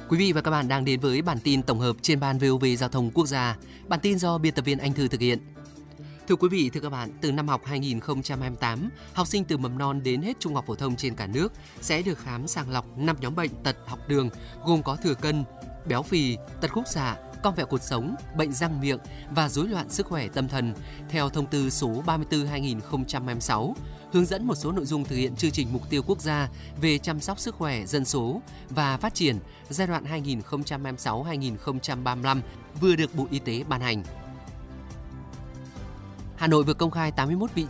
Quý vị và các bạn đang đến với bản tin tổng hợp trên ban VOV Giao thông Quốc gia. Bản tin do biên tập viên Anh Thư thực hiện. Thưa quý vị, thưa các bạn, từ năm học 2028, học sinh từ mầm non đến hết trung học phổ thông trên cả nước sẽ được khám sàng lọc 5 nhóm bệnh tật học đường gồm có thừa cân, béo phì, tật khúc xạ, cong vẹo cột sống, bệnh răng miệng và rối loạn sức khỏe tâm thần theo thông tư số 34/2026, hướng dẫn một số nội dung thực hiện chương trình mục tiêu quốc gia về chăm sóc sức khỏe dân số và phát triển giai đoạn 2026-2035 vừa được Bộ Y tế ban hành. Hà Nội vừa công khai 81 vị